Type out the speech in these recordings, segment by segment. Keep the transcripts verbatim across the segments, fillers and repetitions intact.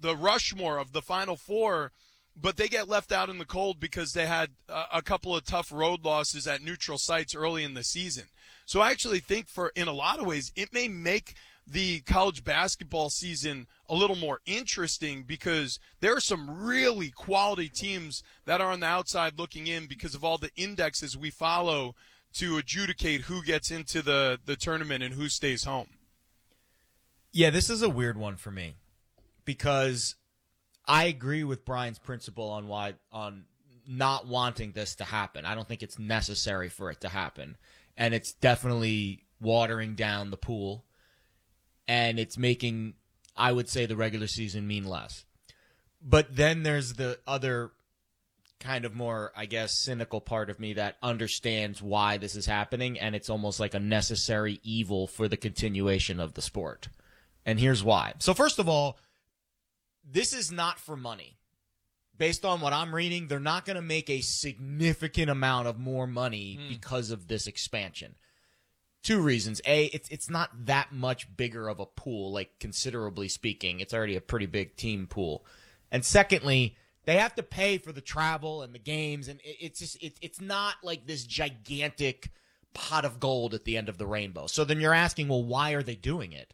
the Rushmore of the Final Four, but they get left out in the cold because they had a, a couple of tough road losses at neutral sites early in the season. So I actually think for in a lot of ways it may make the college basketball season a little more interesting because there are some really quality teams that are on the outside looking in because of all the indexes we follow to adjudicate who gets into the, the tournament and who stays home. Yeah, this is a weird one for me because I agree with Brian's principle on why on not wanting this to happen. I don't think it's necessary for it to happen. And it's definitely watering down the pool. And it's making, I would say, the regular season mean less. But then there's the other kind of more, I guess, cynical part of me that understands why this is happening, and it's almost like a necessary evil for the continuation of the sport. And here's why. So first of all, this is not for money. Based on what I'm reading, they're not going to make a significant amount of more money mm. because of this expansion. Two reasons. A, it's it's not that much bigger of a pool, like considerably speaking. It's already a pretty big team pool. And secondly, they have to pay for the travel and the games, and it, it's just it, it's not like this gigantic pot of gold at the end of the rainbow. So then you're asking, well, why are they doing it?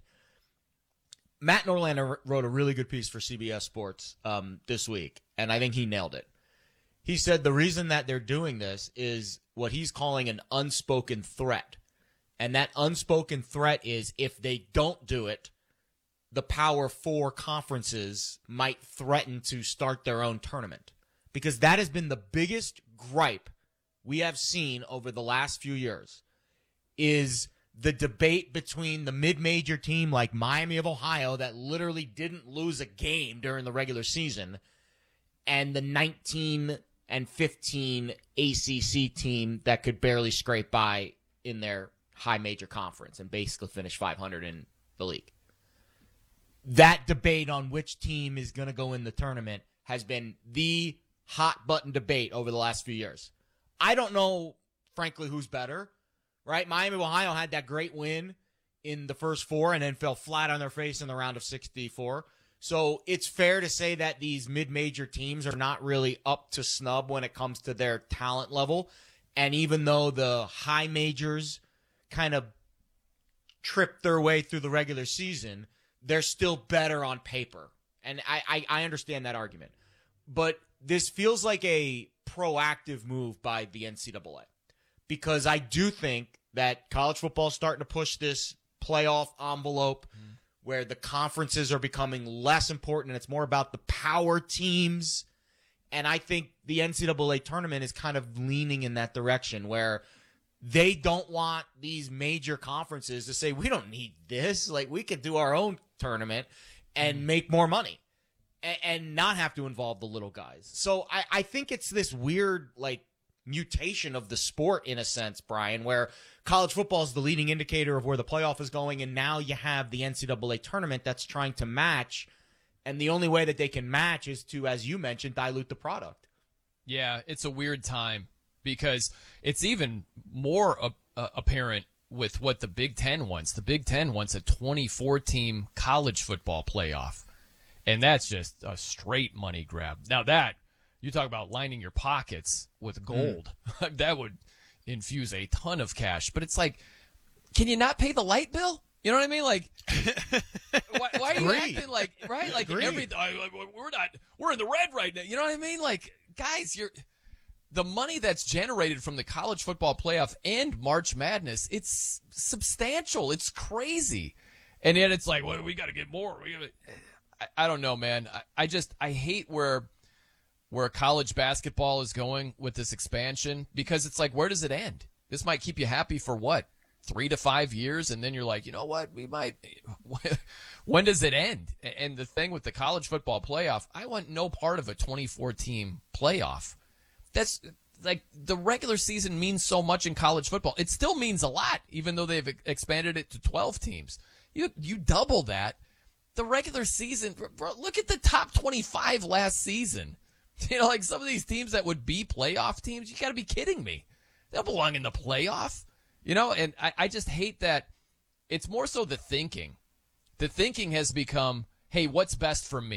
Matt Norlander wrote a really good piece for C B S Sports um, this week, and I think he nailed it. He said the reason that they're doing this is what he's calling an unspoken threat. And that unspoken threat is if they don't do it, the Power Four conferences might threaten to start their own tournament. Because that has been the biggest gripe we have seen over the last few years is the debate between the mid-major team like Miami of Ohio that literally didn't lose a game during the regular season and the nineteen and fifteen A C C team that could barely scrape by in their high major conference and basically finish five hundred in the league. That debate on which team is going to go in the tournament has been the hot button debate over the last few years. I don't know, frankly, who's better, right? Miami of Ohio had that great win in the first four and then fell flat on their face in the round of sixty-four. So it's fair to say that these mid-major teams are not really up to snub when it comes to their talent level. And even though the high majors kind of tripped their way through the regular season, they're still better on paper. And I, I, I understand that argument. But this feels like a proactive move by the N C double A. Because I do think that college football is starting to push this playoff envelope mm. where the conferences are becoming less important and it's more about the power teams. And I think the N C double A tournament is kind of leaning in that direction where they don't want these major conferences to say, we don't need this. Like, we could do our own tournament and make more money and, and not have to involve the little guys. So I, I think it's this weird, like, mutation of the sport in a sense, Brian, where college football is the leading indicator of where the playoff is going, and now you have the N C double A tournament that's trying to match, and the only way that they can match is to, as you mentioned, dilute the product. Yeah, it's a weird time. Because it's even more uh, uh, apparent with what the Big Ten wants. The Big Ten wants a twenty-four team college football playoff. And that's just a straight money grab. Now that, you talk about lining your pockets with gold. Mm. That would infuse a ton of cash. But it's like, can you not pay the light bill? You know what I mean? Like, why, why are you Agreed. acting like, right? Like, Agreed. every, we're not, we're in the red right now. You know what I mean? Like, guys, you're... The money that's generated from the college football playoff and March Madness, it's substantial. It's crazy. And yet it's like, well, we got to get more. We gotta... I, I don't know, man. I, I just I hate where where college basketball is going with this expansion because it's like, where does it end? This might keep you happy for what? Three to five years, and then you're like, you know what? We might. When does it end? And the thing with the college football playoff, I want no part of a twenty-four team playoff. That's like the regular season means so much in college football. It still means a lot, even though they've expanded it to twelve teams. You you double that. The regular season, bro, look at the top twenty-five last season. You know, like some of these teams that would be playoff teams, you got to be kidding me. They'll belong in the playoff. You know, and I, I just hate that. It's more so the thinking. The thinking has become, hey, what's best for me?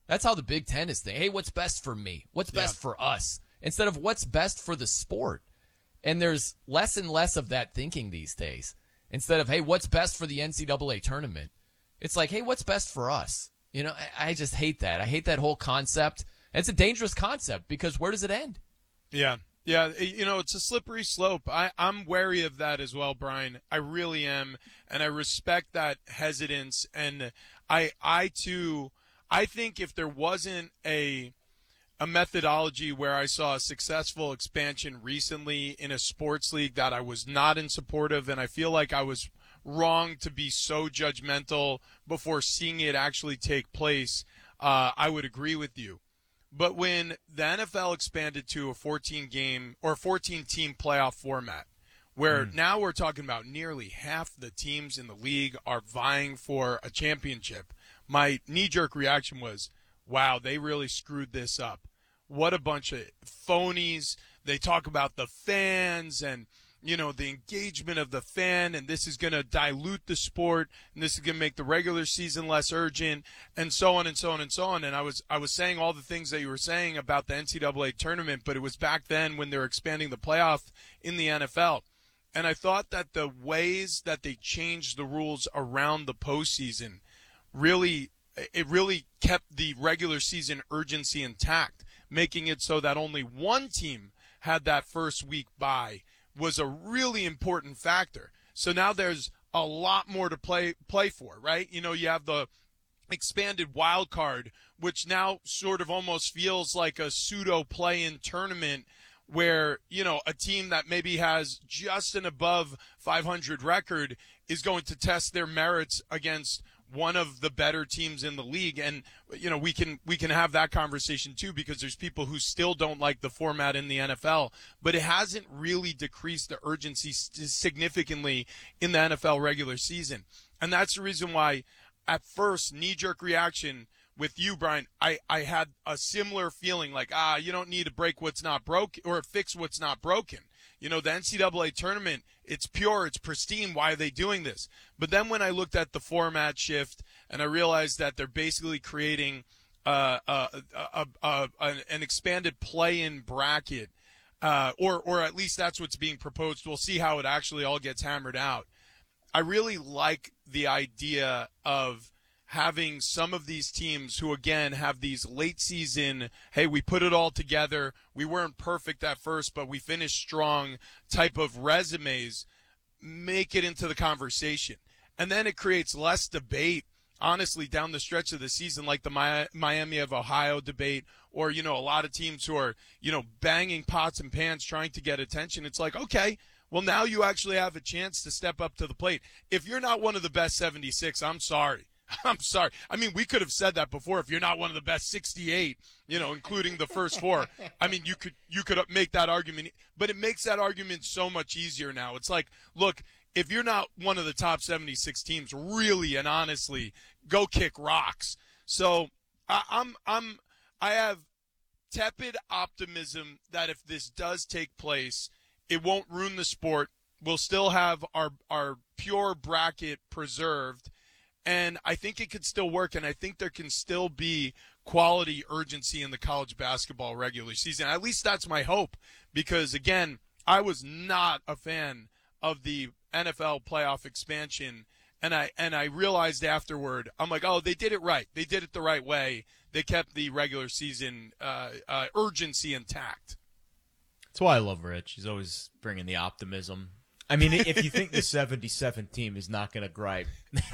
That's how the Big Ten is thinking. Hey, what's best for me? What's best Yeah. for us? Instead of what's best for the sport. And there's less and less of that thinking these days. Instead of, hey, what's best for the N C double A tournament? It's like, hey, what's best for us? You know, I, I just hate that. I hate that whole concept. And it's a dangerous concept because where does it end? Yeah. Yeah, you know, it's a slippery slope. I, I'm wary of that as well, Brian. I really am, and I respect that hesitance. And I, I too, I think if there wasn't a a methodology where I saw a successful expansion recently in a sports league that I was not in support of, and I feel like I was wrong to be so judgmental before seeing it actually take place, uh, I would agree with you. But when the N F L expanded to a fourteen-game or fourteen-team playoff format, where mm. now we're talking about nearly half the teams in the league are vying for a championship, my knee-jerk reaction was, wow, they really screwed this up. What a bunch of phonies. They talk about the fans and, you know, the engagement of the fan, and this is going to dilute the sport, and this is going to make the regular season less urgent, and so on and so on and so on. And I was I was saying all the things that you were saying about the N C double A tournament, but it was back then when they were expanding the playoff in the N F L. And I thought that the ways that they changed the rules around the postseason really, it really kept the regular season urgency intact, making it so that only one team had that first week bye was a really important factor. So now there's a lot more to play play for, right? You know, you have the expanded wild card, which now sort of almost feels like a pseudo play-in tournament where, you know, a team that maybe has just an above five hundred record is going to test their merits against one of the better teams in the league. And, you know, we can we can have that conversation too, because there's people who still don't like the format in the N F L, but it hasn't really decreased the urgency significantly in the N F L regular season. And that's the reason why at first knee-jerk reaction with you, Brian, I, I had a similar feeling like, ah, you don't need to break what's not broken or fix what's not broken. You know, the N C double A tournament, it's pure, it's pristine. Why are they doing this? But then when I looked at the format shift and I realized that they're basically creating uh, a, a, a, a, an expanded play-in bracket, uh, or or at least that's what's being proposed. We'll see how it actually all gets hammered out. I really like the idea of having some of these teams who, again, have these late season, hey, we put it all together, we weren't perfect at first, but we finished strong type of resumes, make it into the conversation. And then it creates less debate, honestly, down the stretch of the season, like the Miami of Ohio debate, or, you know, a lot of teams who are, you know, banging pots and pans trying to get attention. It's like, okay, well, now you actually have a chance to step up to the plate. If you're not one of the best seventy-six, I'm sorry. I'm sorry. I mean, we could have said that before. If you're not one of the best sixty-eight, you know, including the first four, I mean, you could you could make that argument, but it makes that argument so much easier now. It's like, look, if you're not one of the top seventy-six teams, really and honestly, go kick rocks. So I, I'm I'm I have tepid optimism that if this does take place, it won't ruin the sport. We'll still have our our pure bracket preserved. And I think it could still work, and I think there can still be quality urgency in the college basketball regular season. At least that's my hope, because, again, I was not a fan of the N F L playoff expansion, and I and I realized afterward, I'm like, oh, they did it right. They did it the right way. They kept the regular season uh, uh, urgency intact. That's why I love Rich. He's always bringing the optimism. I mean, if you think the seventy-seven team is not going to gripe,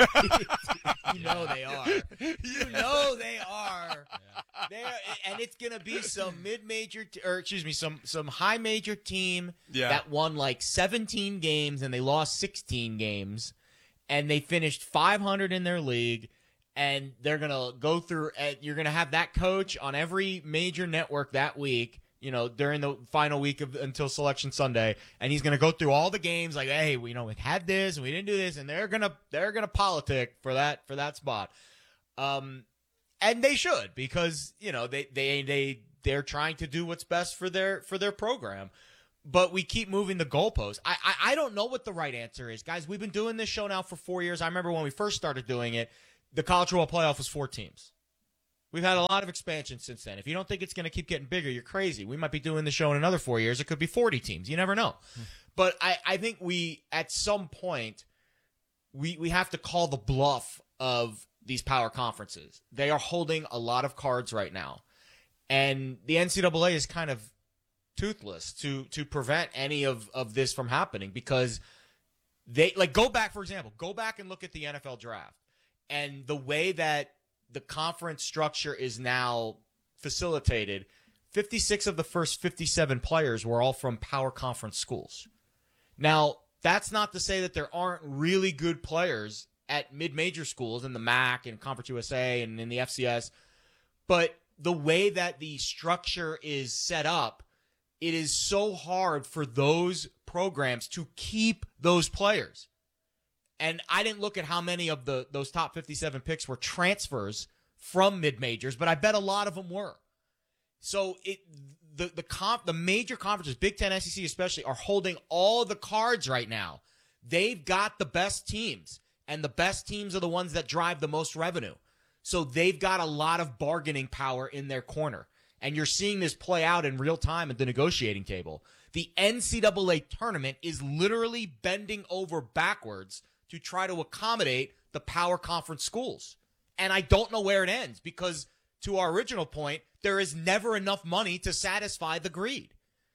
you know they are. You know they are. Yeah. They are, and it's going to be some mid-major, t- or excuse me, some some high-major team yeah. that won like seventeen games and they lost sixteen games, and they finished five hundred in their league, and they're going to go through. Uh, you're going to have that coach on every major network that week. You know, during the final week of until Selection Sunday, and he's going to go through all the games like, hey, we you know we had this and we didn't do this, and they're gonna they're gonna politic for that for that spot, um, and they should, because you know they they they they're trying to do what's best for their for their program, but we keep moving the goalposts. I, I I don't know what the right answer is, guys. We've been doing this show now for four years. I remember when we first started doing it, the college football playoff was four teams. We've had a lot of expansion since then. If you don't think it's going to keep getting bigger, you're crazy. We might be doing the show in another four years. It could be forty teams. You never know. Hmm. But I, I think we, at some point, we we have to call the bluff of these power conferences. They are holding a lot of cards right now. And the N C double A is kind of toothless to to prevent any of, of this from happening because they, like, go back, for example, go back and look at the N F L draft. And the way that the conference structure is now facilitated, fifty-six of the first fifty-seven players were all from power conference schools. Now, that's not to say that there aren't really good players at mid-major schools in the M A C and Conference U S A and in the F C S, but the way that the structure is set up, it is so hard for those programs to keep those players. And I didn't look at how many of the those top fifty-seven picks were transfers from mid-majors, but I bet a lot of them were. So it the the comp, the major conferences, Big Ten, S E C especially, are holding all the cards right now. They've got the best teams, and the best teams are the ones that drive the most revenue. So they've got a lot of bargaining power in their corner. And you're seeing this play out in real time at the negotiating table. The N C double A tournament is literally bending over backwards to try to accommodate the power conference schools. And I don't know where it ends because, to our original point, there is never enough money to satisfy the greed.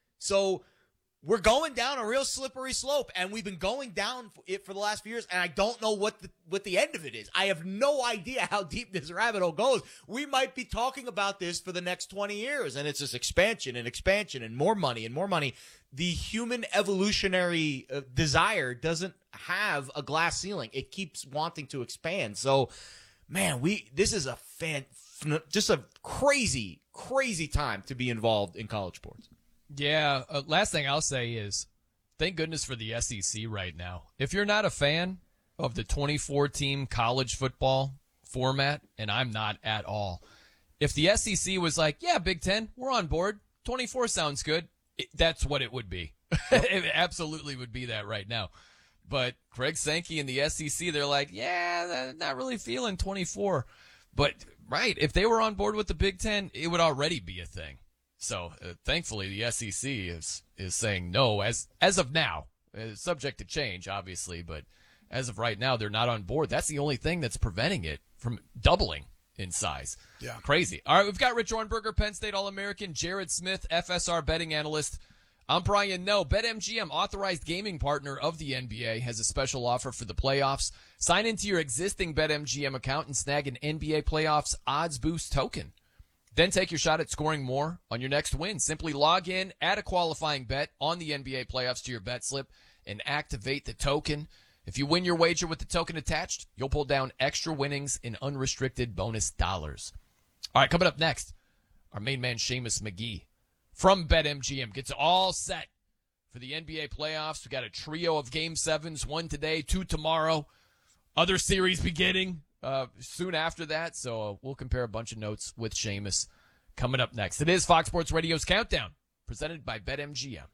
So we're going down a real slippery slope, and we've been going down it for the last few years, and I don't know what the, what the end of it is. I have no idea how deep this rabbit hole goes. We might be talking about this for the next twenty years, and it's just expansion and expansion and more money and more money. The human evolutionary uh, desire doesn't have a glass ceiling. It keeps wanting to expand. So, man, we this is a fan, just a crazy, crazy time to be involved in college sports. Yeah, uh, last thing I'll say is thank goodness for the S E C right now. If you're not a fan of the twenty-four team college football format, and I'm not at all, if the S E C was like, yeah, Big Ten, we're on board, twenty-four sounds good, it, that's what it would be. It absolutely would be that right now. But Greg Sankey and the S E C, they're like, yeah, they're not really feeling twenty-four. But, right, if they were on board with the Big Ten, it would already be a thing. So, uh, thankfully, the S E C is is saying no as as of now. It's subject to change, obviously, but as of right now, they're not on board. That's the only thing that's preventing it from doubling in size. Yeah. Crazy. All right, we've got Rich Ornberger, Penn State All-American, Jared Smith, F S R betting analyst. I'm Brian Noe. BetMGM, authorized gaming partner of the N B A, has a special offer for the playoffs. Sign into your existing BetMGM account and snag an N B A Playoffs Odds Boost token. Then take your shot at scoring more on your next win. Simply log in, add a qualifying bet on the N B A playoffs to your bet slip, and activate the token. If you win your wager with the token attached, you'll pull down extra winnings in unrestricted bonus dollars. All right, coming up next, our main man Seamus McGee from BetMGM gets all set for the N B A playoffs. We got a trio of game sevens, one today, two tomorrow. Other series beginning Uh, soon after that, so uh, we'll compare a bunch of notes with Seamus coming up next. It is Fox Sports Radio's Countdown, presented by BetMGM.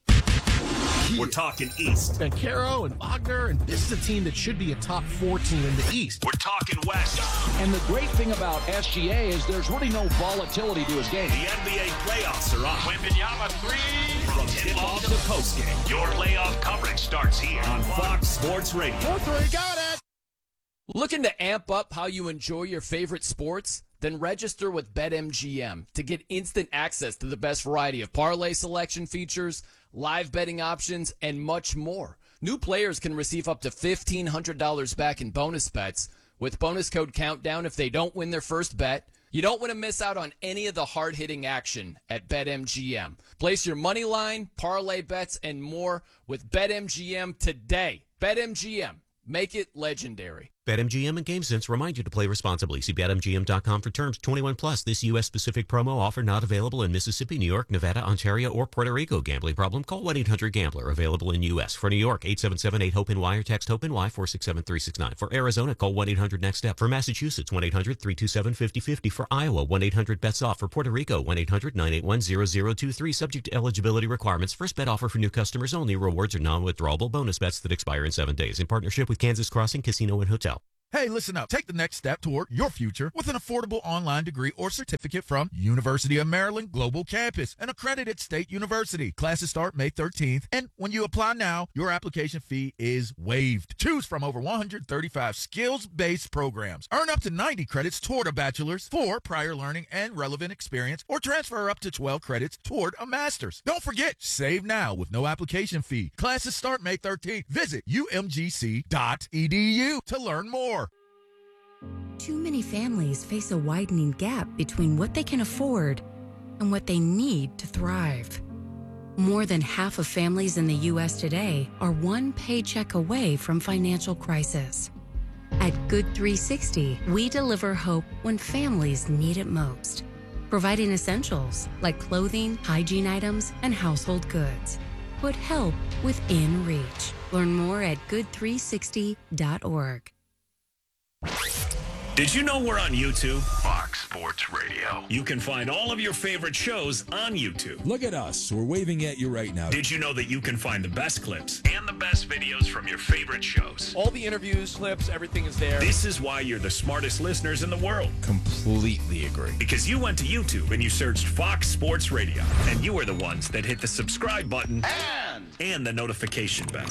We're talking East. And Caro and Wagner, and this is a team that should be a top four team in the East. We're talking West. And the great thing about S G A is there's really no volatility to his game. The N B A playoffs are on. Wembanyama three. From tip-off to postgame, your playoff coverage starts here on Fox Sports Radio. four three, got it! Looking to amp up how you enjoy your favorite sports? Then register with BetMGM to get instant access to the best variety of parlay selection features, live betting options, and much more. New players can receive up to fifteen hundred dollars back in bonus bets with bonus code COUNTDOWN if they don't win their first bet. You don't want to miss out on any of the hard-hitting action at BetMGM. Place your money line, parlay bets, and more with BetMGM today. BetMGM. Make it legendary. BetMGM and GameSense remind you to play responsibly. See Bet M G M dot com for terms. twenty-one plus. This U S-specific promo offer not available in Mississippi, New York, Nevada, Ontario, or Puerto Rico. Gambling problem? Call one eight hundred gambler. Available in U S. For New York, eight seven seven eight HOPE-N-Y or text HOPE-N-Y four six seven three six nine. For Arizona, call one eight hundred next step. For Massachusetts, one eight hundred three two seven five zero five zero. For Iowa, one eight hundred bets off. For Puerto Rico, one eight hundred nine eight one zero zero two three. Subject to eligibility requirements. First bet offer for new customers only. Rewards are non-withdrawable bonus bets that expire in seven days. In partnership with Kansas Crossing Casino and Hotel. Hey, listen up. Take the next step toward your future with an affordable online degree or certificate from University of Maryland Global Campus, an accredited state university. Classes start May thirteenth, and when you apply now, your application fee is waived. Choose from over one hundred thirty-five skills-based programs. Earn up to ninety credits toward a bachelor's for prior learning and relevant experience, or transfer up to twelve credits toward a master's. Don't forget, save now with no application fee. Classes start May thirteenth. Visit U M G C dot E D U to learn more. Too many families face a widening gap between what they can afford and what they need to thrive. More than half of families in the U S today are one paycheck away from financial crisis. At Good three sixty, we deliver hope when families need it most, providing essentials like clothing, hygiene items, and household goods. Put help within reach. Learn more at good three sixty dot org. Did you know we're on YouTube? Fox Sports Radio. You can find all of your favorite shows on YouTube. Look at us. We're waving at you right now. Did you know that you can find the best clips and the best videos from your favorite shows? All the interviews, clips, everything is there. This is why you're the smartest listeners in the world. Completely agree. Because you went to YouTube and you searched Fox Sports Radio, and you are the ones that hit the subscribe button and, and the notification bell.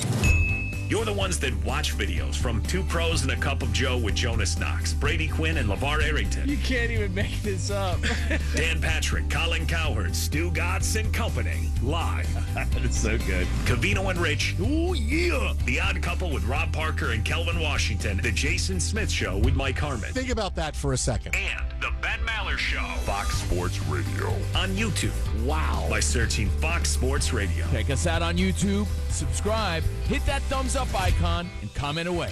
You're the ones that watch videos from Two Pros and a Cup of Joe with Jonas Knox, Brady Quinn, and LeVar Arrington. You can't even make this up. Dan Patrick, Colin Cowherd, Stu Gotts and Company. Live. It's so good. Cavino and Rich. Oh, yeah. The Odd Couple with Rob Parker and Kelvin Washington. The Jason Smith Show with Mike Harmon. Think about that for a second. And The Ben Maller Show. Fox Sports Radio. On YouTube. Wow. By searching Fox Sports Radio. Check us out on YouTube. Subscribe. Hit that thumbs up icon and comment away.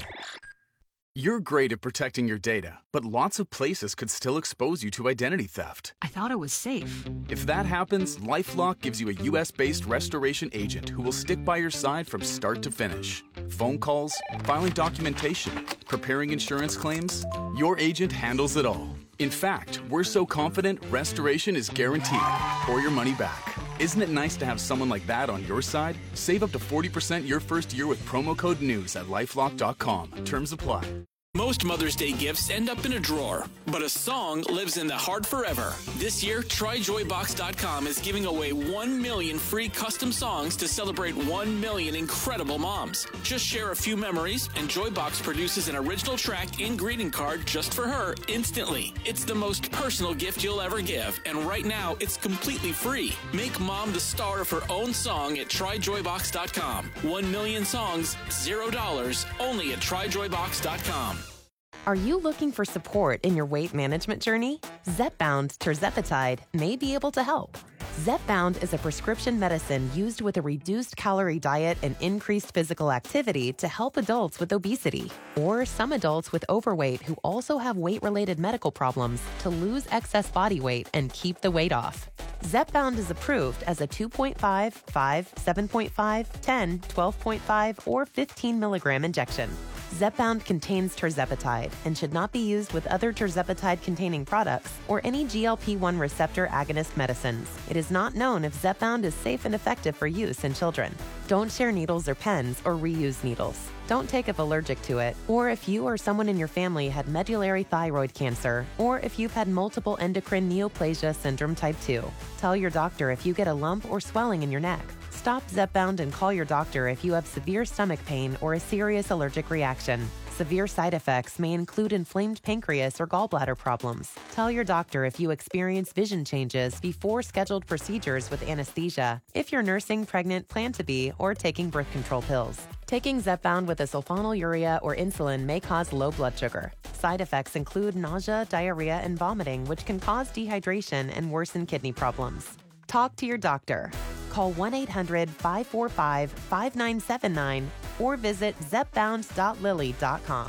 You're great at protecting your data, but lots of places could still expose you to identity theft. I thought it was safe. If that happens, LifeLock gives you a U S-based restoration agent who will stick by your side from start to finish. Phone calls, filing documentation, preparing insurance claims, your agent handles it all. In fact, we're so confident restoration is guaranteed or your money back. Isn't it nice to have someone like that on your side? Save up to forty percent your first year with promo code NEWS at lifelock dot com. Terms apply. Most Mother's Day gifts end up in a drawer, but a song lives in the heart forever. This year, try joy box dot com is giving away one million free custom songs to celebrate one million incredible moms. Just share a few memories, and Joybox produces an original track and greeting card just for her instantly. It's the most personal gift you'll ever give, and right now, it's completely free. Make mom the star of her own song at try joy box dot com. One million songs, zero dollars, only at try joy box dot com. Are you looking for support in your weight management journey? Zepbound tirzepatide may be able to help. Zepbound is a prescription medicine used with a reduced calorie diet and increased physical activity to help adults with obesity or some adults with overweight who also have weight-related medical problems to lose excess body weight and keep the weight off. Zepbound is approved as a two point five, five, seven point five, ten, twelve point five, or fifteen milligram injection. Zepbound contains tirzepatide and should not be used with other tirzepatide-containing products or any G L P one receptor agonist medicines. It is not known if Zepbound is safe and effective for use in children. Don't share needles or pens or reuse needles. Don't take if allergic to it, or if you or someone in your family had medullary thyroid cancer, or if you've had multiple endocrine neoplasia syndrome type two. Tell your doctor if you get a lump or swelling in your neck. Stop Zepbound and call your doctor if you have severe stomach pain or a serious allergic reaction. Severe side effects may include inflamed pancreas or gallbladder problems. Tell your doctor if you experience vision changes before scheduled procedures with anesthesia, if you're nursing, pregnant, plan to be, or taking birth control pills. Taking Zepbound with a sulfonylurea or insulin may cause low blood sugar. Side effects include nausea, diarrhea, and vomiting, which can cause dehydration and worsen kidney problems. Talk to your doctor. Call one eight hundred, five four five, five nine seven nine or visit zepbound dot lilly dot com.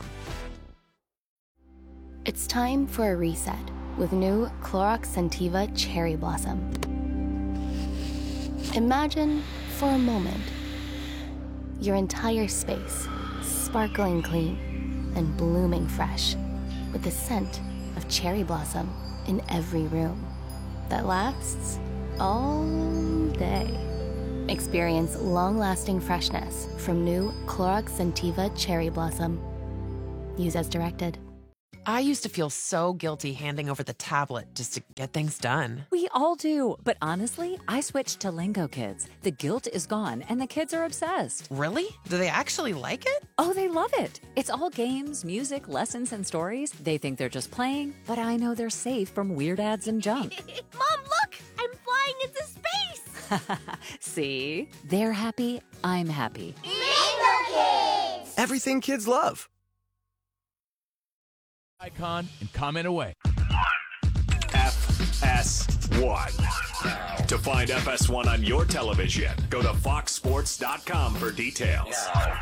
It's time for a reset with new Clorox Scentiva Cherry Blossom. Imagine for a moment your entire space sparkling clean and blooming fresh with the scent of cherry blossom in every room that lasts all day. Experience long-lasting freshness from new Clorox Scentiva Cherry Blossom. Use as directed. I used to feel so guilty handing over the tablet just to get things done. We all do, but honestly, I switched to Lingo Kids. The guilt is gone, and the kids are obsessed. Really? Do they actually like it? Oh, they love it. It's all games, music, lessons, and stories. They think they're just playing, but I know they're safe from weird ads and junk. Mom, look! I'm flying into space! See? They're happy, I'm happy. Lingo Kids! Everything kids love. Icon and comment away. F S one. To find F S one on your television, go to fox sports dot com for details.